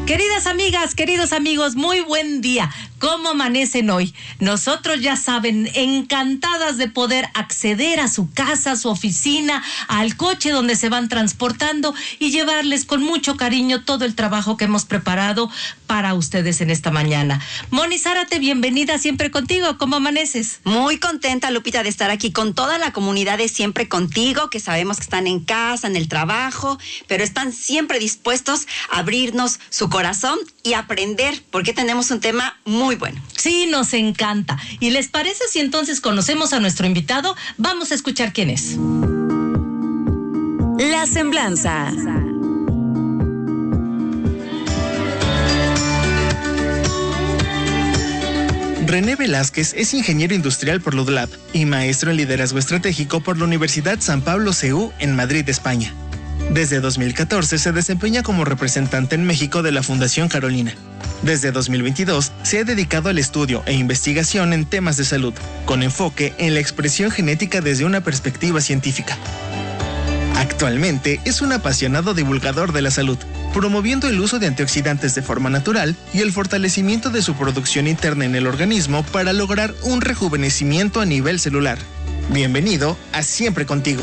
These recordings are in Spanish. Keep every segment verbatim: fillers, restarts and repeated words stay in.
Queridas amigas, queridos amigos, muy buen día. ¿Cómo amanecen hoy? Nosotros, ya saben, encantadas de poder acceder a su casa, a su oficina, al coche donde se van transportando y llevarles con mucho cariño todo el trabajo que hemos preparado para ustedes en esta mañana. Moni Zárate, bienvenida siempre contigo. ¿Cómo amaneces? Muy contenta, Lupita, de estar aquí con toda la comunidad de Siempre Contigo, que sabemos que están en casa, en el trabajo, pero están siempre dispuestos a abrirnos su corazón y aprender, porque tenemos un tema muy bueno. Sí, nos encanta. ¿Y les parece si entonces conocemos a nuestro invitado? Vamos a escuchar quién es. La Semblanza. René Velázquez es ingeniero industrial por LUDLAB y maestro en liderazgo estratégico por la Universidad San Pablo C U en Madrid, España. Desde dos mil catorce se desempeña como representante en México de la Fundación Carolina. Desde dos mil veintidós se ha dedicado al estudio e investigación en temas de salud, con enfoque en la expresión genética desde una perspectiva científica. Actualmente es un apasionado divulgador de la salud, promoviendo el uso de antioxidantes de forma natural y el fortalecimiento de su producción interna en el organismo para lograr un rejuvenecimiento a nivel celular. Bienvenido a Siempre Contigo.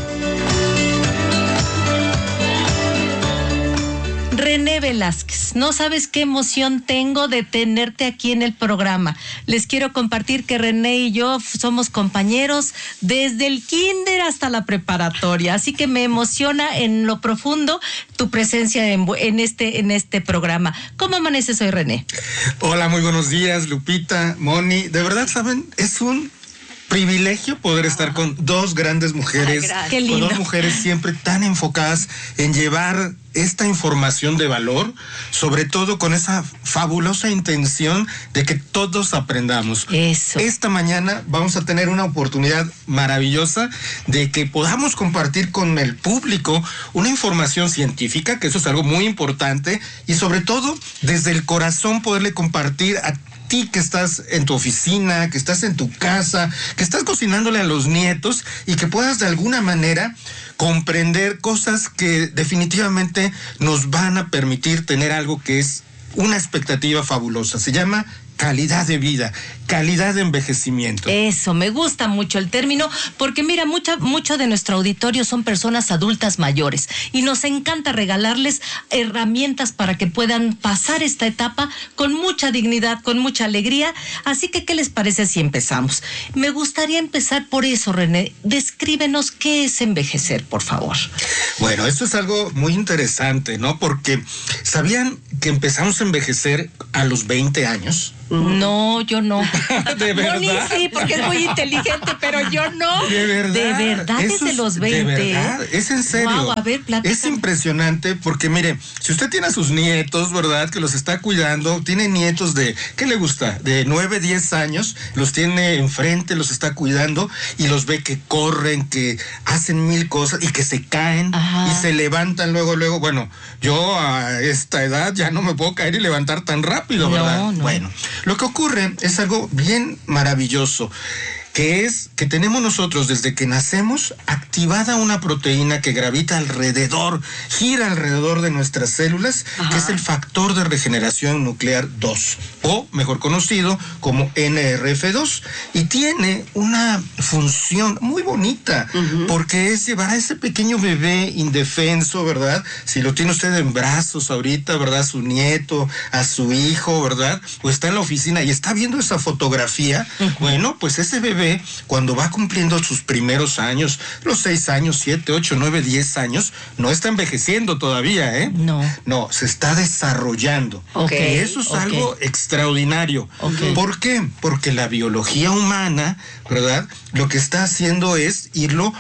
René Velázquez, no sabes qué emoción tengo de tenerte aquí en el programa. Les quiero compartir que René y yo somos compañeros desde el kinder hasta la preparatoria, así que me emociona en lo profundo tu presencia en, en, este, en este programa. ¿Cómo amaneces hoy, René? Hola, muy buenos días, Lupita, Moni. De verdad, ¿saben? Es un privilegio poder estar con dos grandes mujeres, Ay, con dos mujeres siempre tan enfocadas en llevar esta información de valor, sobre todo con esa fabulosa intención de que todos aprendamos. Eso. Esta mañana vamos a tener una oportunidad maravillosa de que podamos compartir con el público una información científica, que eso es algo muy importante, y sobre todo desde el corazón poderle compartir a ti que estás en tu oficina, que estás en tu casa, que estás cocinándole a los nietos y que puedas de alguna manera comprender cosas que definitivamente nos van a permitir tener algo que es una expectativa fabulosa. Se llama calidad de vida, calidad de envejecimiento. Eso, me gusta mucho el término, porque mira, mucha, mucho de nuestro auditorio son personas adultas mayores y nos encanta regalarles herramientas para que puedan pasar esta etapa con mucha dignidad, con mucha alegría. Así que, ¿qué les parece si empezamos? Me gustaría empezar por eso, René. Descríbenos qué es envejecer, por favor. Bueno, esto es algo muy interesante, ¿no? Porque ¿sabían que empezamos a envejecer a los veinte años? No, yo no. ¿De verdad? Moni sí, porque es muy inteligente, pero yo no. De verdad. De verdad, Eso desde los veinte. De verdad, es en serio. Wow, a ver, platícame. Es impresionante porque, mire, si usted tiene a sus nietos, ¿verdad? Que los está cuidando, tiene nietos de, ¿qué le gusta? De nueve, diez años, los tiene enfrente, los está cuidando y los ve que corren, que hacen mil cosas y que se caen. Ajá. Y se levantan luego, luego. Bueno, yo a esta edad ya no me puedo caer y levantar tan rápido, ¿verdad? No, no. Bueno, lo que ocurre es algo bien maravilloso, que es que tenemos nosotros desde que nacemos activada una proteína que gravita alrededor, gira alrededor de nuestras células, Ajá. que es el factor de regeneración nuclear dos, o mejor conocido como N R F dos, y tiene una función muy bonita, uh-huh. porque es llevar a ese pequeño bebé indefenso, ¿verdad? Si lo tiene usted en brazos ahorita, ¿verdad? A su nieto, a su hijo, ¿verdad? O está en la oficina y está viendo esa fotografía, uh-huh. bueno, pues ese bebé cuando va cumpliendo sus primeros años, los seis años, siete, ocho, nueve, diez años, no está envejeciendo todavía, ¿eh? No. No, se está desarrollando. Ok. Y eso es okay. algo extraordinario. Okay. ¿Por qué? Porque la biología humana, ¿verdad? Lo que está haciendo es irlo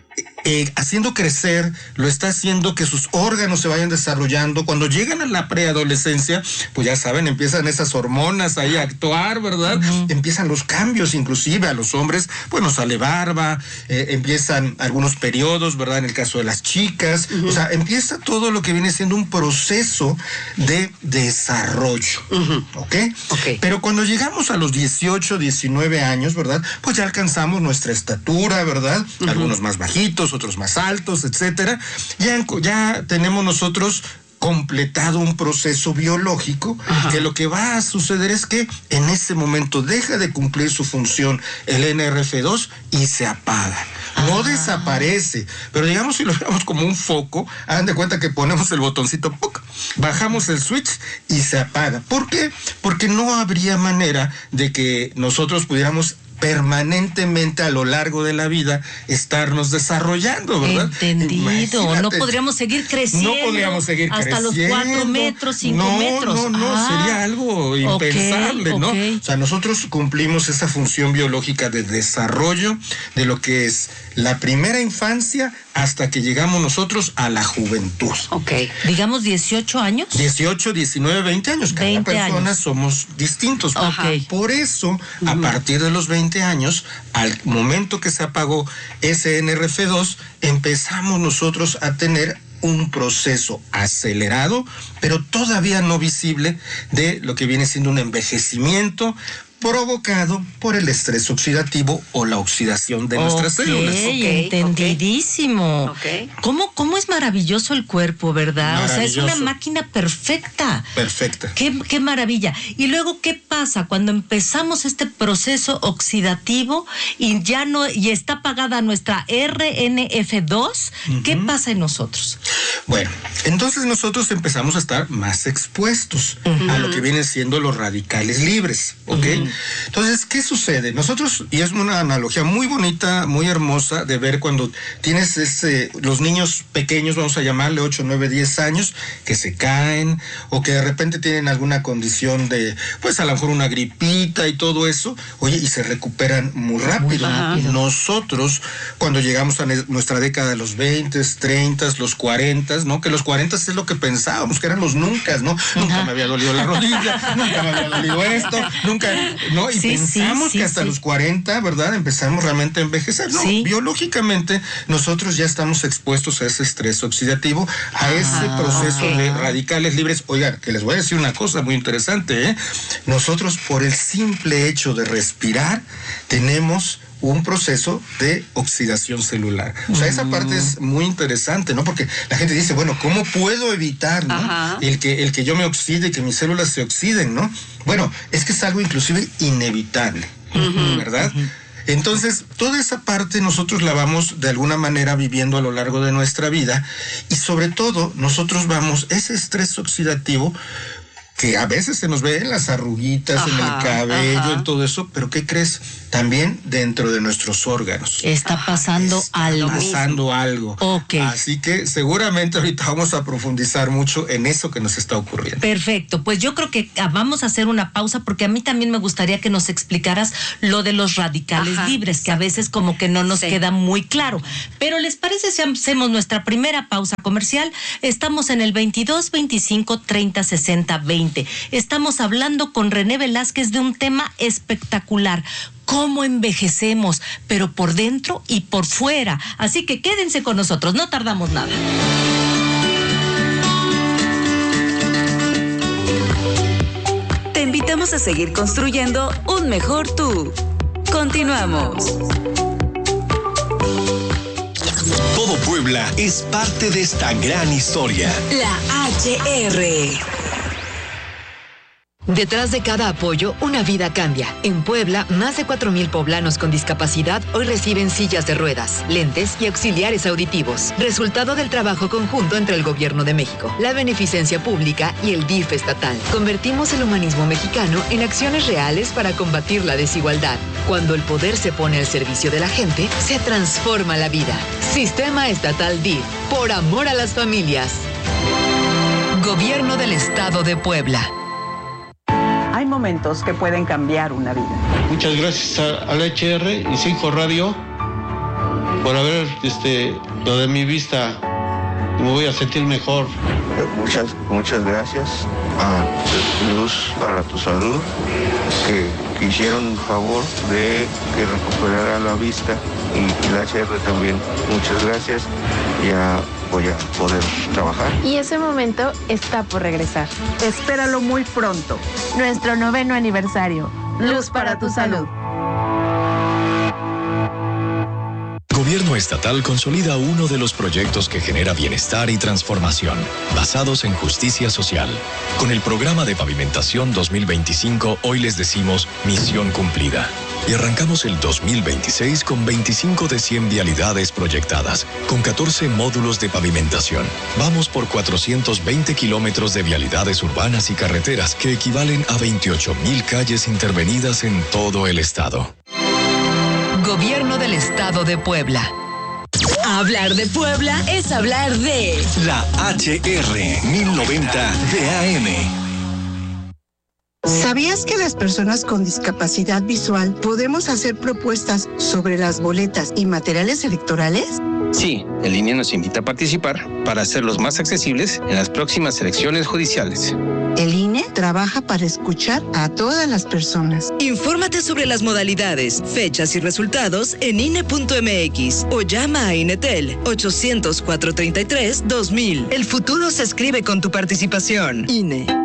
Eh, haciendo crecer, lo está haciendo que sus órganos se vayan desarrollando. Cuando llegan a la preadolescencia, pues ya saben, empiezan esas hormonas ahí a actuar, ¿verdad? Uh-huh. Empiezan los cambios, inclusive a los hombres, pues nos sale barba, eh, empiezan algunos periodos, ¿verdad? En el caso de las chicas, uh-huh. o sea, empieza todo lo que viene siendo un proceso de desarrollo, uh-huh. ¿ok? Ok. Pero cuando llegamos a los dieciocho, diecinueve años, ¿verdad? Pues ya alcanzamos nuestra estatura, ¿verdad? Uh-huh. Algunos más bajitos, otros más altos, etcétera. Ya, ya tenemos nosotros completado un proceso biológico. Ajá. Que lo que va a suceder es que en ese momento deja de cumplir su función el N R F dos y se apaga. No ah. desaparece, pero digamos si lo veamos como un foco, hagan de cuenta que ponemos el botoncito, ¡puc!, bajamos el switch y se apaga. ¿Por qué? Porque no habría manera de que nosotros pudiéramos permanentemente a lo largo de la vida estarnos desarrollando, ¿verdad? Entendido. Imagínate, no podríamos seguir creciendo. No podríamos seguir hasta creciendo. Hasta los cuatro metros, cinco no, metros. No, no, no, ah, sería algo impensable, okay, ¿no? Okay. O sea, nosotros cumplimos esa función biológica de desarrollo de lo que es la primera infancia hasta que llegamos nosotros a la juventud. Ok. Digamos dieciocho años. dieciocho, diecinueve, veinte años. Cada veinte persona años. Somos distintos. Okay. Por eso, uh-huh. a partir de los veinte años, al momento que se apagó ese N R F dos, empezamos nosotros a tener un proceso acelerado, pero todavía no visible, de lo que viene siendo un envejecimiento provocado por el estrés oxidativo o la oxidación de nuestras okay, células. Okay, entendidísimo. Okay. ¿Cómo, ¿Cómo es maravilloso el cuerpo, verdad? O sea, es una máquina perfecta. Perfecta. Qué, qué maravilla. Y luego, ¿qué pasa cuando empezamos este proceso oxidativo y ya no, y está apagada nuestra R N F dos? Uh-huh. ¿Qué pasa en nosotros? Bueno, entonces nosotros empezamos a estar más expuestos uh-huh. a lo que vienen siendo los radicales libres, ¿ok? Uh-huh. Entonces, ¿qué sucede? Nosotros, y es una analogía muy bonita, muy hermosa de ver cuando tienes ese, los niños pequeños, vamos a llamarle ocho, nueve, diez años, que se caen o que de repente tienen alguna condición de, pues a lo mejor una gripita y todo eso, oye, y se recuperan muy rápido. Muy rápido. Nosotros, cuando llegamos a nuestra década de los veinte, treinta, los cuarenta, ¿no? Que los cuarenta es lo que pensábamos, que eran los nunca, ¿no? Ajá. Nunca me había dolido la rodilla, nunca me había dolido esto, nunca... ¿no? Y sí, pensamos sí, sí, que hasta sí. los cuarenta, ¿verdad? Empezamos realmente a envejecer. No, sí. biológicamente nosotros ya estamos expuestos a ese estrés oxidativo, a ah, ese proceso okay. de radicales libres. Oigan, que les voy a decir una cosa muy interesante, ¿eh? Nosotros, por el simple hecho de respirar, tenemos un proceso de oxidación celular. O sea, esa parte es muy interesante, ¿no? Porque la gente dice, bueno, ¿cómo puedo evitar, ¿no? El que, el que yo me oxide, que mis células se oxiden, ¿no? Bueno, es que es algo inclusive inevitable, uh-huh, ¿verdad? Uh-huh. Entonces, toda esa parte nosotros la vamos de alguna manera viviendo a lo largo de nuestra vida y sobre todo nosotros vamos, ese estrés oxidativo que a veces se nos ve en las arruguitas, ajá, en el cabello, ajá. en todo eso, pero ¿qué crees? También dentro de nuestros órganos. Está pasando Está algo. pasando algo. Okay. Así que seguramente ahorita vamos a profundizar mucho en eso que nos está ocurriendo. Perfecto, pues yo creo que vamos a hacer una pausa porque a mí también me gustaría que nos explicaras lo de los radicales ajá, libres, exacto. que a veces como que no nos sí. queda muy claro. Pero ¿les parece si hacemos nuestra primera pausa comercial? Estamos en el veintidós, veinticinco, treinta, sesenta, veinte. Estamos hablando con René Velázquez de un tema espectacular. Cómo envejecemos, pero por dentro y por fuera. Así que quédense con nosotros, no tardamos nada. Te invitamos a seguir construyendo un mejor tú. Continuamos. Todo Puebla es parte de esta gran historia. La H R. Detrás de cada apoyo, una vida cambia. En Puebla, más de cuatro mil poblanos con discapacidad hoy reciben sillas de ruedas, lentes y auxiliares auditivos. Resultado del trabajo conjunto entre el Gobierno de México, la Beneficencia Pública y el D I F estatal. Convertimos el humanismo mexicano en acciones reales para combatir la desigualdad. Cuando el poder se pone al servicio de la gente, se transforma la vida. Sistema Estatal D I F, por amor a las familias. Gobierno del Estado de Puebla. Hay momentos que pueden cambiar una vida. Muchas gracias a, a la H R y Cinco Radio por haber este, lo de mi vista. Me voy a sentir mejor. Muchas, muchas gracias a Luz para tu Salud, que, que hicieron un favor de que recuperara la vista, y la H R también. Muchas gracias. Ya voy a poder trabajar. Y ese momento está por regresar. Espéralo muy pronto. Nuestro noveno aniversario. Luz para tu salud. Gobierno estatal consolida uno de los proyectos que genera bienestar y transformación, basados en justicia social. Con el programa de pavimentación dos mil veinticinco, hoy les decimos misión cumplida. Y arrancamos el dos mil veintiséis con veinticinco de cien vialidades proyectadas, con catorce módulos de pavimentación. Vamos por cuatrocientos veinte kilómetros de vialidades urbanas y carreteras, que equivalen a veintiocho mil calles intervenidas en todo el estado. Gobierno del Estado de Puebla. Hablar de Puebla es hablar de... La H R mil noventa de A M. ¿Sabías que las personas con discapacidad visual podemos hacer propuestas sobre las boletas y materiales electorales? Sí, el I N E nos invita a participar para hacerlos más accesibles en las próximas elecciones judiciales. El I N E trabaja para escuchar a todas las personas. Infórmate sobre las modalidades, fechas y resultados en I N E punto M X o llama a INETEL ochocientos, cuatrocientos treinta y tres, dos mil. El futuro se escribe con tu participación. I N E.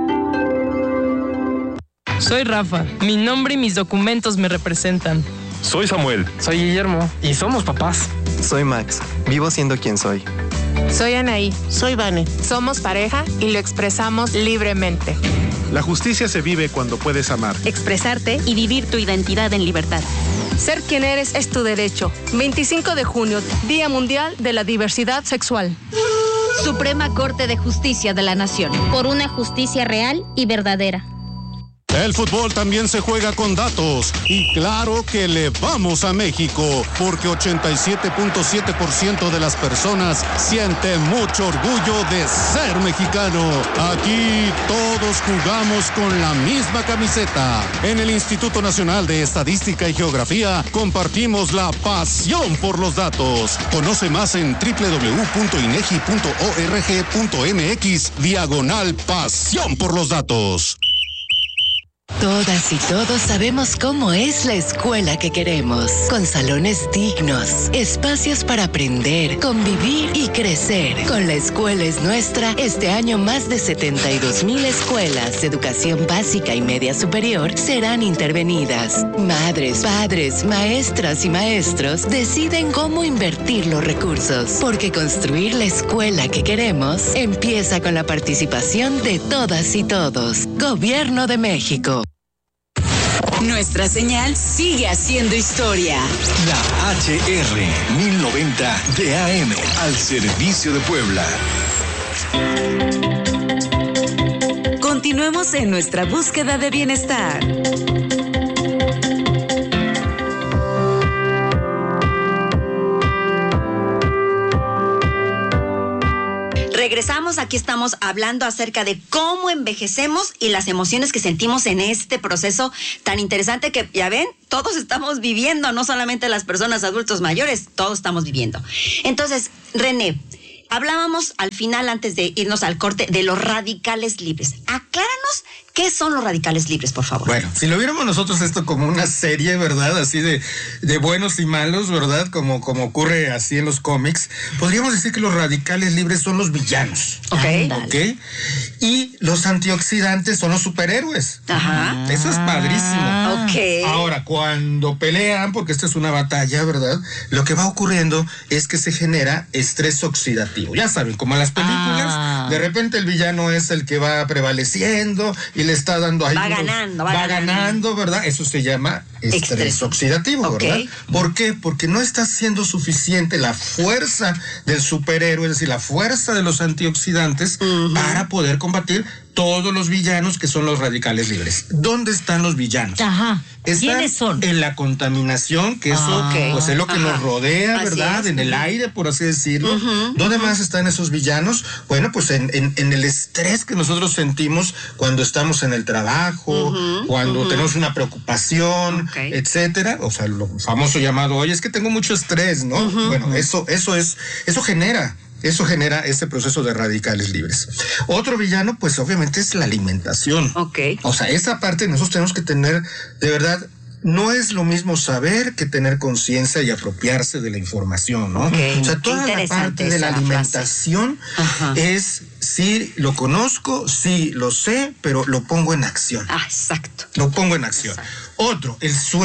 Soy Rafa. Mi nombre y mis documentos me representan. Soy Samuel. Soy Guillermo. Y somos papás. Soy Max. Vivo siendo quien soy. Soy Anaí. Soy Vane. Somos pareja y lo expresamos libremente. La justicia se vive cuando puedes amar, expresarte y vivir tu identidad en libertad. Ser quien eres es tu derecho. veinticinco de junio, Día Mundial de la Diversidad Sexual. Suprema Corte de Justicia de la Nación. Por una justicia real y verdadera. El fútbol también se juega con datos y claro que le vamos a México porque ochenta y siete punto siete por ciento de las personas sienten mucho orgullo de ser mexicano. Aquí todos jugamos con la misma camiseta. En el Instituto Nacional de Estadística y Geografía compartimos la pasión por los datos. Conoce más en doble u doble u doble u punto inegi punto org punto m x diagonal pasión por los datos. Todas y todos sabemos cómo es la escuela que queremos, con salones dignos, espacios para aprender, convivir y crecer. Con La Escuela es Nuestra, este año más de setenta y dos mil escuelas de educación básica y media superior serán intervenidas. Madres, padres, maestras y maestros deciden cómo invertir los recursos, porque construir la escuela que queremos empieza con la participación de todas y todos. Gobierno de México. Nuestra señal sigue haciendo historia. La H R mil noventa de A M, al servicio de Puebla. Continuemos en nuestra búsqueda de bienestar. Regresamos, aquí estamos hablando acerca de cómo envejecemos y las emociones que sentimos en este proceso tan interesante que, ya ven, todos estamos viviendo, no solamente las personas adultos mayores, todos estamos viviendo. Entonces, René, hablábamos al final, antes de irnos al corte, de los radicales libres. Acláranos qué son los radicales libres, por favor. Bueno, si lo viéramos nosotros esto como una serie, ¿verdad? Así de, de buenos y malos, ¿verdad? Como, como ocurre así en los cómics, podríamos decir que los radicales libres son los villanos. Ok. Ok. Y los antioxidantes son los superhéroes. Ajá. Eso es padrísimo. Ok. Ahora, cuando pelean, porque esta es una batalla, ¿verdad? Lo que va ocurriendo es que se genera estrés oxidativo. Ya saben, como en las películas, Ah. de repente el villano es el que va prevaleciendo y le está dando ahí. Va unos- ganando, va va ganando. ganando, ¿verdad? Eso se llama estrés, Estrés. oxidativo, Ok. ¿verdad? ¿Por qué? Porque no está siendo suficiente la fuerza del superhéroe, es decir, la fuerza de los antioxidantes para poder combatir todos los villanos que son los radicales libres. ¿Dónde están los villanos? Ajá. Están ¿Quiénes son? en la contaminación, que eso Ah, ok. pues es lo que Ajá. nos rodea, Así ¿verdad? es. En el Ujú. aire, por así decirlo. Ujú, ¿Dónde ujú. más están esos villanos? Bueno, pues en, en, en el estrés que nosotros sentimos cuando estamos en el trabajo, Ujú, cuando ujú. tenemos una preocupación, Ok. etcétera. O sea, lo famoso llamado, oye, es que tengo mucho estrés, ¿no? Ujú. Bueno, eso, eso es, eso genera. Eso genera ese proceso de radicales libres. Otro villano, pues obviamente es la alimentación. Ok. O sea, esa parte nosotros tenemos que tener, de verdad, no es lo mismo saber que tener conciencia y apropiarse de la información, ¿no? Ok. O sea, toda la Interesante parte de la esa frase. alimentación Ajá. es, sí lo conozco, sí lo sé, pero lo pongo en acción. Ah, exacto. Lo pongo en acción. Otro, el sueño.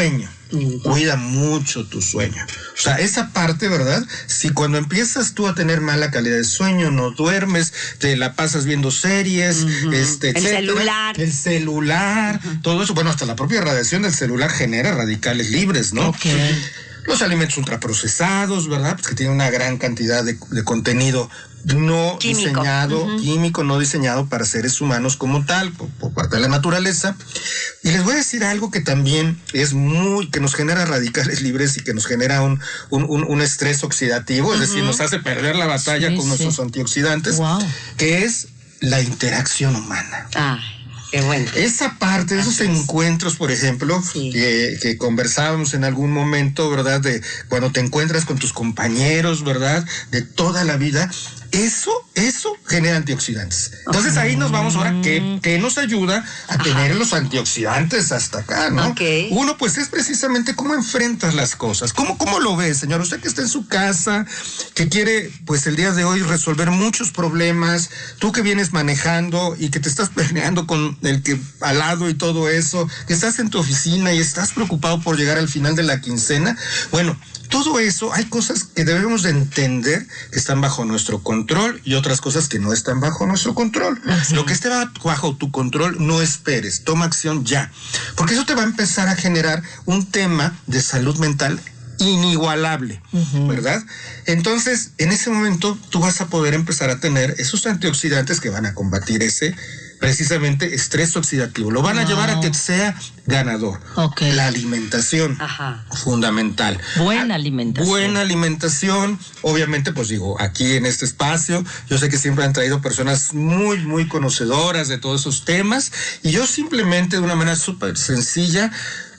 cuida mucho tu sueño. O sea, esa parte, ¿verdad? Si cuando empiezas tú a tener mala calidad de sueño, no duermes, te la pasas viendo series, uh-huh. este, el etcétera, celular. El celular, uh-huh. todo eso. Bueno, hasta la propia radiación del celular genera radicales libres, ¿no? Okay. Los alimentos ultraprocesados, ¿verdad? Pues que tienen una gran cantidad de, de contenido no químico. diseñado, uh-huh. químico, no diseñado para seres humanos como tal, por, por parte de la naturaleza. Y les voy a decir algo que también es muy, que nos genera radicales libres y que nos genera un, un, un, un estrés oxidativo, uh-huh. es decir, nos hace perder la batalla sí, con sí. nuestros antioxidantes, wow. que es la interacción humana. Ah. Qué bueno. Esa parte, esos Así encuentros, por ejemplo, sí. que, que conversábamos en algún momento, ¿verdad? De cuando te encuentras con tus compañeros, ¿verdad? De toda la vida. Eso, eso genera antioxidantes. Entonces ahí nos vamos ahora, ¿qué, qué nos ayuda a Ajá. tener los antioxidantes hasta acá, ¿no? Okay. Uno, pues es precisamente cómo enfrentas las cosas. ¿Cómo, cómo lo ves, señor? Usted que está en su casa, que quiere, pues el día de hoy resolver muchos problemas, tú que vienes manejando y que te estás peleando con el que al lado y todo eso, que estás en tu oficina y estás preocupado por llegar al final de la quincena, bueno, todo eso, hay cosas que debemos de entender que están bajo nuestro control y otras cosas que no están bajo nuestro control. Así. Lo que esté bajo tu control, no esperes, toma acción ya. Porque eso te va a empezar a generar un tema de salud mental inigualable, uh-huh. ¿verdad? Entonces, en ese momento, tú vas a poder empezar a tener esos antioxidantes que van a combatir ese precisamente estrés oxidativo. Lo van wow. a llevar a que sea ganador. Okay. La alimentación, Ajá. fundamental. Buena alimentación. Buena alimentación. Obviamente, pues digo, aquí en este espacio, yo sé que siempre han traído personas muy, muy conocedoras de todos esos temas, y yo simplemente de una manera súper sencilla,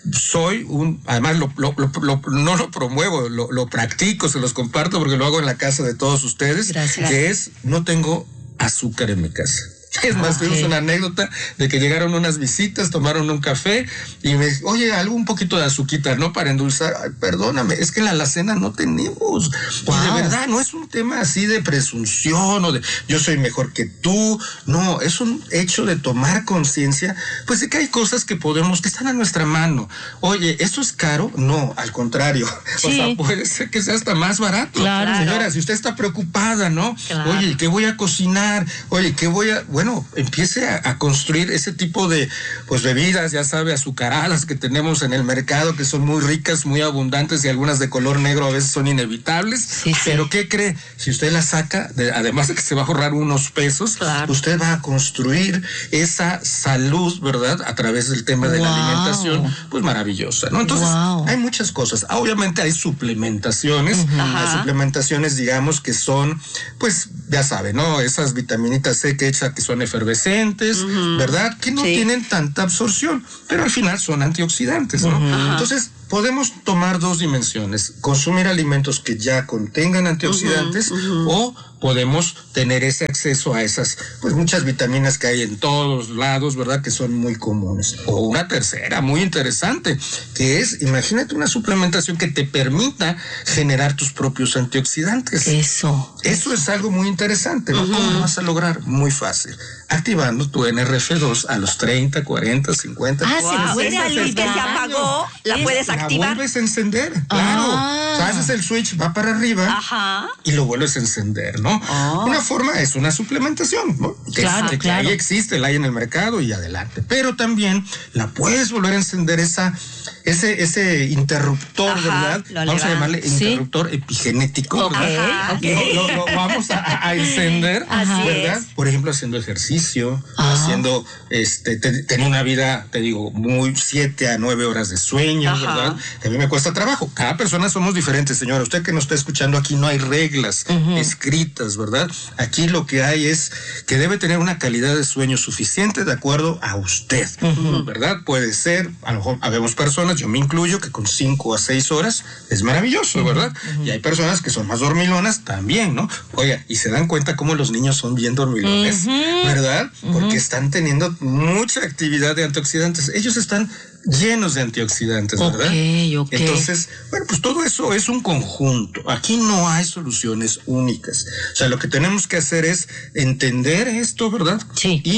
soy un, además lo, lo, lo, lo, no lo promuevo, lo, lo practico, se los comparto porque lo hago en la casa de todos ustedes, Gracias. que es, no tengo azúcar en mi casa. Es más, okay. tuvimos una anécdota de que llegaron unas visitas, tomaron un café y me dice, oye, algo un poquito de azuquita, ¿no? Para endulzar. Ay, perdóname, es que en la alacena no tenemos. Wow. Y de verdad, no es un tema así de presunción o de yo soy mejor que tú. No, es un hecho de tomar conciencia, pues de que hay cosas que podemos, que están a nuestra mano. Oye, ¿esto es caro? No, al contrario. Sí. O sea, puede ser que sea hasta más barato. Claro. Señora, si usted está preocupada, ¿no? Claro. Oye, ¿qué voy a cocinar? Oye, ¿qué voy a...? Bueno, empiece a, a construir ese tipo de pues bebidas, ya sabe, azucaradas que tenemos en el mercado, que son muy ricas, muy abundantes y algunas de color negro a veces son inevitables. Sí, pero sí. ¿qué cree? Si usted las saca, de, además de que se va a ahorrar unos pesos, claro. usted va a construir esa salud, ¿verdad? A través del tema de wow. la alimentación, pues maravillosa, ¿no? Entonces, wow. hay muchas cosas. Obviamente hay suplementaciones, uh-huh. hay suplementaciones, digamos, que son, pues, ya sabe, ¿no? Esas vitaminitas C que echa, que son efervescentes, uh-huh. ¿verdad? Que no sí. tienen tanta absorción, pero al final son antioxidantes, ¿no? Uh-huh. Entonces, podemos tomar dos dimensiones, consumir alimentos que ya contengan antioxidantes uh-huh, uh-huh. o podemos tener ese acceso a esas, pues muchas vitaminas que hay en todos lados, ¿verdad? Que son muy comunes. O una tercera, muy interesante, que es, imagínate una suplementación que te permita generar tus propios antioxidantes. Eso. Eso es algo muy interesante, ¿no? Uh-huh. ¿Cómo lo vas a lograr? Muy fácil. Activando tu N R F dos a los treinta, cuarenta, cincuenta. Ah, wow. se puede Esa luz que se apagó, la es, puedes activar. La vuelves a encender, claro. Ah. O sea, haces el switch, va para arriba Ajá. y lo vuelves a encender, ¿no? Oh. Una forma es una suplementación, ¿no? Que, claro, que claro. ahí existe, la hay en el mercado y adelante. Pero también la puedes volver a encender esa, ese, ese interruptor, Ajá, ¿verdad? Vamos a llamarle ¿sí? interruptor epigenético, okay, ¿verdad? okay. Lo, lo, lo vamos a, a encender, Así ¿verdad? es. Por ejemplo, haciendo ejercicio, ah. haciendo, este, te, tener una vida, te digo, muy siete a nueve horas de sueño, Ajá. ¿verdad? Que a mí me cuesta trabajo. Cada persona somos diferentes, señora. Usted que nos está escuchando, aquí no hay reglas uh-huh. escritas, ¿verdad? Aquí lo que hay es que debe tener una calidad de sueño suficiente de acuerdo a usted, uh-huh. ¿verdad? Puede ser, a lo mejor habemos personas, yo me incluyo, que con cinco a seis horas es maravilloso, uh-huh. ¿verdad? Uh-huh. Y hay personas que son más dormilonas también, ¿no? Oiga, y se dan cuenta cómo los niños son bien dormilones, uh-huh. ¿verdad? Uh-huh. Porque están teniendo mucha actividad de antioxidantes. Ellos están llenos de antioxidantes, ¿verdad? Okay, okay. Entonces, bueno, pues todo eso es un conjunto. Aquí no hay soluciones únicas. O sea, lo que tenemos que hacer es entender esto, ¿verdad? Sí. Y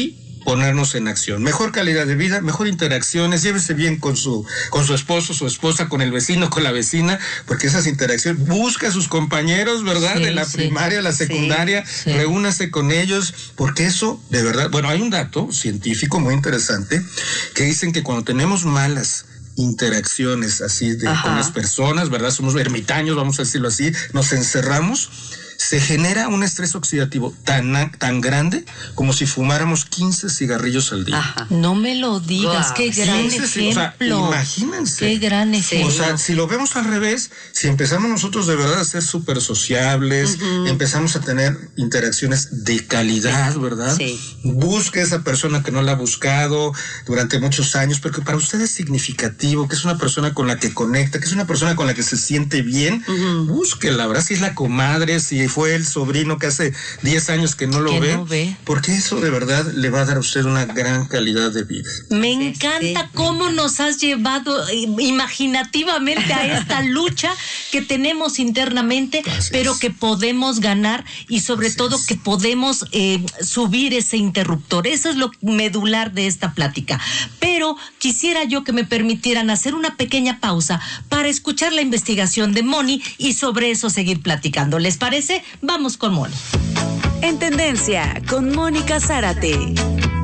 ponernos en acción. Mejor calidad de vida, mejor interacciones, llévese bien con su, con su esposo, su esposa, con el vecino, con la vecina, porque esas interacciones, busca a sus compañeros, ¿verdad? Sí, de la sí, primaria, la secundaria, sí, sí. reúnase con ellos, porque eso, de verdad, bueno, hay un dato científico muy interesante que dicen que cuando tenemos malas interacciones así de, con las personas, ¿verdad? Somos ermitaños, vamos a decirlo así, nos encerramos, se genera un estrés oxidativo tan, tan grande como si fumáramos quince cigarrillos al día. Ajá. No me lo digas, wow. Qué gran ejemplo. O sea, imagínense. Qué gran ejemplo. O sea, si lo vemos al revés, si empezamos nosotros de verdad a ser súper sociables, uh-huh. empezamos a tener interacciones de calidad, ¿verdad? Sí. Busque a esa persona que no la ha buscado durante muchos años, pero que para usted es significativo, que es una persona con la que conecta, que es una persona con la que se siente bien, uh-huh. búsquela, ¿verdad? Si es la comadre, si fue el sobrino que hace diez años que no lo que ve, no ve, porque eso de verdad le va a dar a usted una gran calidad de vida. Me encanta sí. cómo nos has llevado imaginativamente a esta lucha que tenemos internamente, Gracias. Pero que podemos ganar y sobre Gracias. Todo que podemos eh, subir ese interruptor. Eso es lo medular de esta plática. Pero quisiera yo que me permitieran hacer una pequeña pausa para escuchar la investigación de Moni y sobre eso seguir platicando. ¿Les parece? Vamos con Moni. En Tendencia, con Mónica Zárate.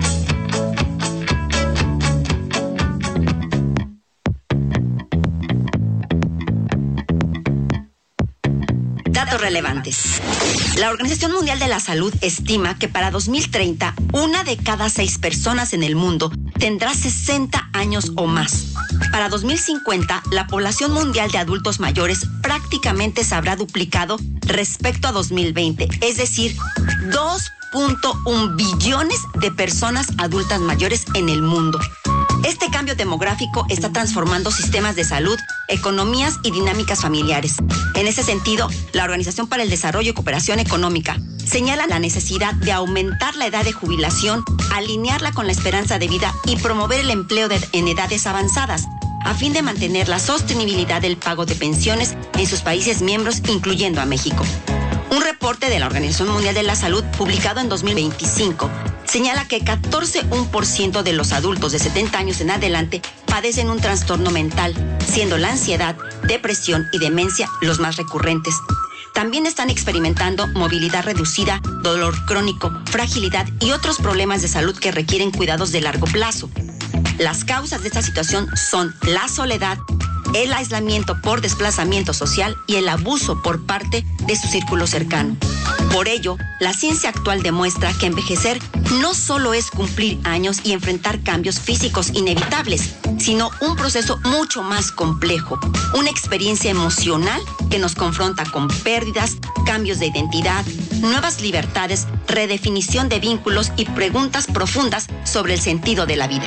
Datos relevantes. La Organización Mundial de la Salud estima que para dos mil treinta, una de cada seis personas en el mundo tendrá sesenta años o más. Para dos mil cincuenta, la población mundial de adultos mayores prácticamente se habrá duplicado respecto a dos mil veinte, es decir, dos punto uno billones de personas adultas mayores en el mundo. Este cambio demográfico está transformando sistemas de salud, economías y dinámicas familiares. En ese sentido, la Organización para el Desarrollo y Cooperación Económica señala la necesidad de aumentar la edad de jubilación, alinearla con la esperanza de vida y promover el empleo de, en edades avanzadas, a fin de mantener la sostenibilidad del pago de pensiones en sus países miembros, incluyendo a México. Un reporte de la Organización Mundial de la Salud, publicado en dos mil veinticinco, señala que catorce punto uno por ciento de los adultos de setenta años en adelante padecen un trastorno mental, siendo la ansiedad, depresión y demencia los más recurrentes. También están experimentando movilidad reducida, dolor crónico, fragilidad y otros problemas de salud que requieren cuidados de largo plazo. Las causas de esta situación son la soledad, el aislamiento por desplazamiento social y el abuso por parte de su círculo cercano. Por ello, la ciencia actual demuestra que envejecer no solo es cumplir años y enfrentar cambios físicos inevitables, sino un proceso mucho más complejo, una experiencia emocional que nos confronta con pérdidas, cambios de identidad, nuevas libertades, redefinición de vínculos y preguntas profundas sobre el sentido de la vida.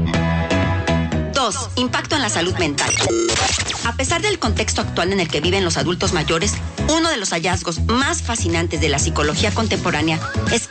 dos. Impacto en la salud mental. A pesar del contexto actual en el que viven los adultos mayores, uno de los hallazgos más fascinantes de la psicología contemporánea es